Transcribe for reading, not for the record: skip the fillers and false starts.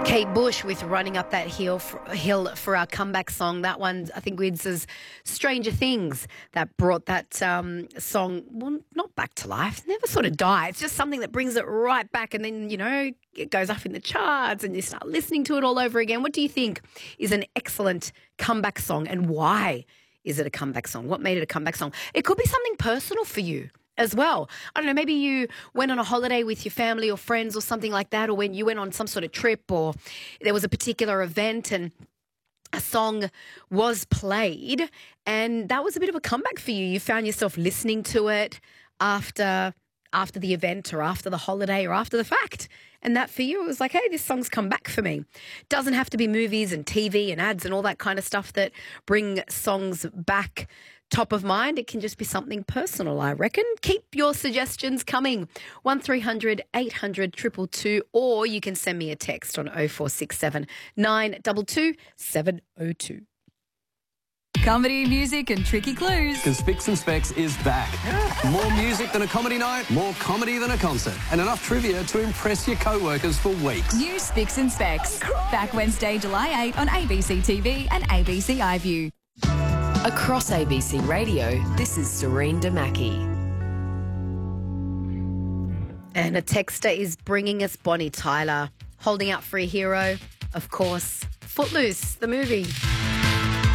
Kate Bush with Running Up That Hill for our comeback song. That one, I think, was Stranger Things that brought that song, well, not back to life, never sort of die. It's just something that brings it right back, and then, you know, it goes up in the charts and you start listening to it all over again. What do you think is an excellent comeback song, and why is it a comeback song? What made it a comeback song? It could be something personal for you as well. I don't know, maybe you went on a holiday with your family or friends or something like that, or when you went on some sort of trip, or there was a particular event and a song was played and that was a bit of a comeback for you. You found yourself listening to it after the event or after the holiday or after the fact. And that for you, it was like, hey, this song's come back for me. Doesn't have to be movies and TV and ads and all that kind of stuff that bring songs back top of mind. It can just be something personal, I reckon. Keep your suggestions coming. 1300 800 222, or you can send me a text on 0467 922 702. Comedy, music and tricky clues. Because Spicks and Specs is back. More music than a comedy night, more comedy than a concert, and enough trivia to impress your co-workers for weeks. New Spicks and Specs. Back Wednesday, July 8 on ABC TV and ABC iView. Across ABC Radio, this is Serene Damaki. And a texter is bringing us Bonnie Tyler, holding out for a hero, of course. Footloose, the movie.